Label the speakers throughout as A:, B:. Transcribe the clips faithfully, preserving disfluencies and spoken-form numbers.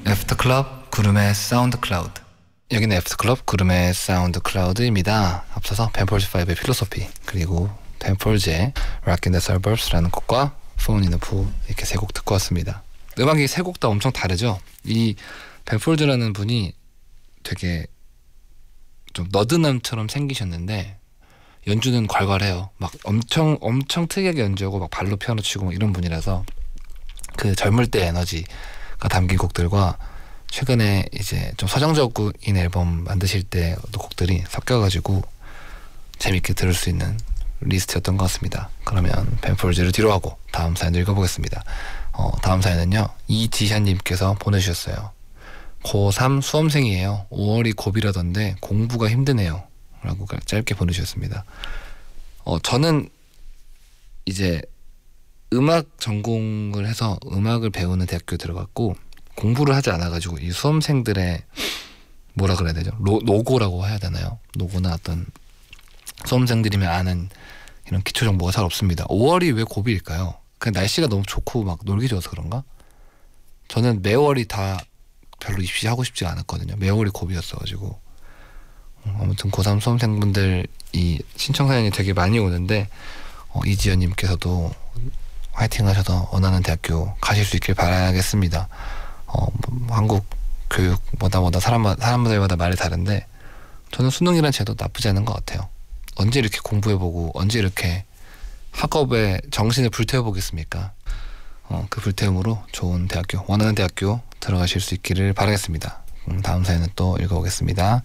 A: 애프터클럽 구름의 사운드 클라우드. 여기는 애프터클럽 구름의 사운드 클라우드입니다. 앞서서 벤폴즈 파이브의 필로소피, 그리고 벤폴즈의 Rock in the Suburbs라는 곡과 Phone in a Pool, 이렇게 세 곡 듣고 왔습니다. 음악이 세 곡 다 엄청 다르죠. 이 벤폴즈라는 분이 되게 좀 너드남처럼 생기셨는데 연주는 괄괄해요. 막 엄청 엄청 특이하게 연주하고 막 발로 피아노 치고 막 이런 분이라서 그 젊을 때 에너지가 담긴 곡들과 최근에 이제 좀 서정적인 앨범 만드실 때 곡들이 섞여가지고 재밌게 들을 수 있는 리스트였던 것 같습니다. 그러면 벤폴즈를 뒤로 하고 다음 사연을 읽어보겠습니다. 어, 다음 사연은요, 이지현님께서 보내주셨어요. 고삼 수험생이에요. 오월이 고비라던데 공부가 힘드네요 라고 짧게 보내주셨습니다. 어, 저는 이제 음악 전공을 해서 음악을 배우는 대학교 들어갔고 공부를 하지 않아가지고 이 수험생들의 뭐라 그래야 되죠? 로, 노고라고 해야 되나요? 노고나 어떤 수험생들이면 아는 이런 기초 정보가 잘 없습니다. 오월이 왜 고비일까요? 그냥 날씨가 너무 좋고 막 놀기 좋아서 그런가? 저는 매월이 다 별로 입시하고 싶지가 않았거든요. 매월이 고비였어가지고. 아무튼 고삼 수험생분들 이 신청 사연이 되게 많이 오는데 어, 이지연님께서도 화이팅 하셔서 원하는 대학교 가실 수 있길 바라겠습니다. 어, 뭐, 한국 교육 뭐다 뭐다 사람, 사람들마다 말이 다른데 저는 수능이란 제도 나쁘지 않은 것 같아요. 언제 이렇게 공부해보고 언제 이렇게 학업에 정신을 불태워보겠습니까? 어, 그 불태움으로 좋은 대학교, 원하는 대학교 들어가실 수 있기를 바라겠습니다. 음, 다음 사연은 또 읽어보겠습니다.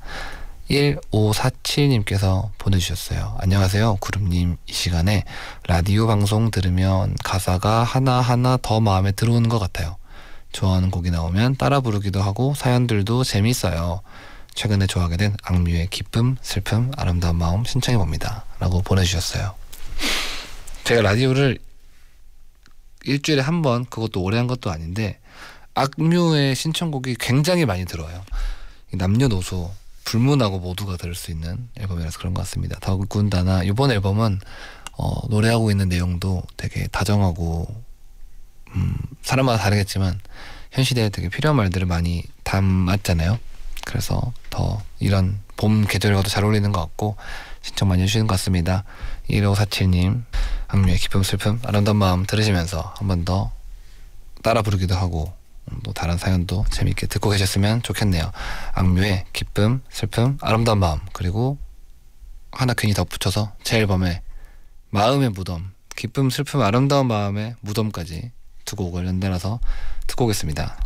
A: 일오사칠님께서 보내주셨어요. 안녕하세요 구름님. 이 시간에 라디오 방송 들으면 가사가 하나하나 더 마음에 들어오는 것 같아요. 좋아하는 곡이 나오면 따라 부르기도 하고 사연들도 재미있어요. 최근에 좋아하게 된 악뮤의 기쁨, 슬픔, 아름다운 마음 신청해봅니다 라고 보내주셨어요. 제가 라디오를 일주일에 한 번, 그것도 오래 한 것도 아닌데 악뮤의 신청곡이 굉장히 많이 들어와요. 남녀노소 불문하고 모두가 들을 수 있는 앨범이라서 그런 것 같습니다. 더군다나 이번 앨범은 어, 노래하고 있는 내용도 되게 다정하고 음, 사람마다 다르겠지만 현 시대에 되게 필요한 말들을 많이 담았잖아요. 그래서 더 이런 봄 계절과도 잘 어울리는 것 같고 신청 많이 해주시는 것 같습니다. 일오사칠님 악뮤의 기쁨 슬픔 아름다운 마음 들으시면서 한 번 더 따라 부르기도 하고 또 다른 사연도 재밌게 듣고 계셨으면 좋겠네요. 악뮤의 기쁨 슬픔 아름다운 마음, 그리고 하나 괜히 덧붙여서 제 앨범의 마음의 무덤, 기쁨 슬픔 아름다운 마음의 무덤까지 두 곡을 연달아서 듣고 오겠습니다.